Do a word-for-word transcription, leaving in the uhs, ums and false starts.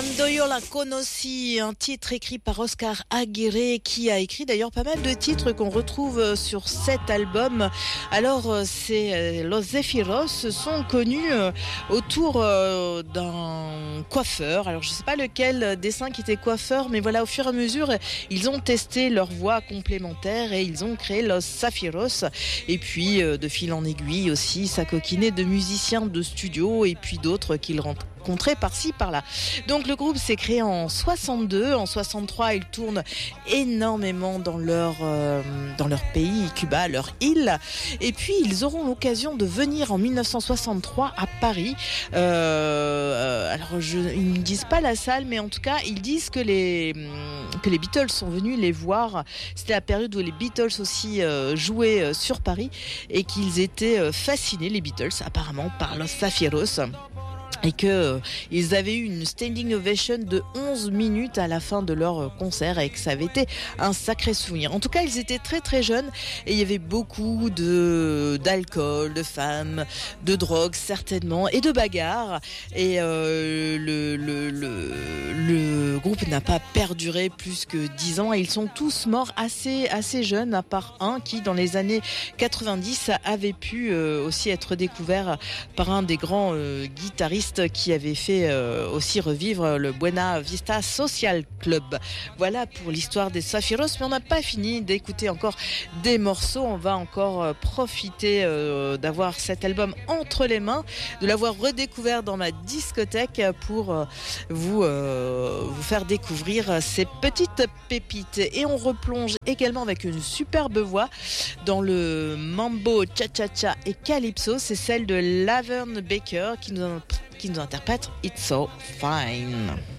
Cuando yo la conocí, un titre écrit par Oscar Aguirre, qui a écrit d'ailleurs pas mal de titres qu'on retrouve sur cet album. Alors, c'est Los Zephyros sont connus autour d'un coiffeur. Alors, je sais pas lequel des cinq était coiffeur, mais voilà, au fur et à mesure, ils ont testé leur voix complémentaire et ils ont créé Los Zephyros. Et puis, de fil en aiguille aussi, ça coquinait de musiciens de studio et puis d'autres qu'ils rencontraient par-ci, par-là. Donc le groupe s'est créé en soixante-deux, en soixante-trois ils tournent énormément dans leur euh, dans leur pays, Cuba, leur île, et puis ils auront l'occasion de venir en mille neuf cent soixante-trois à Paris. Euh, alors je, ils ne disent pas la salle, mais en tout cas ils disent que les que les Beatles sont venus les voir. C'était la période où les Beatles aussi euh, jouaient sur Paris et qu'ils étaient fascinés, les Beatles apparemment, par Los Zephyros. Et qu'ils euh, avaient eu une standing ovation de onze minutes à la fin de leur concert et que ça avait été un sacré souvenir. En tout cas, ils étaient très très jeunes et il y avait beaucoup de, d'alcool, de femmes, de drogue certainement et de bagarres. Et euh, le, le, le, le groupe n'a pas perduré plus que dix ans et ils sont tous morts assez, assez jeunes, à part un qui, dans les années quatre-vingt-dix, avait pu euh, aussi être découvert par un des grands euh, guitaristes qui avait fait euh, aussi revivre le Buena Vista Social Club. Voilà pour l'histoire des Zephyros, mais on n'a pas fini d'écouter encore des morceaux. On va encore euh, profiter euh, d'avoir cet album entre les mains, de l'avoir redécouvert dans ma discothèque pour euh, vous, euh, vous faire découvrir ces petites pépites. Et on replonge également avec une superbe voix dans le mambo, cha-cha-cha et calypso. C'est celle de Laverne Baker qui nous qui nous interprète It's So Fine.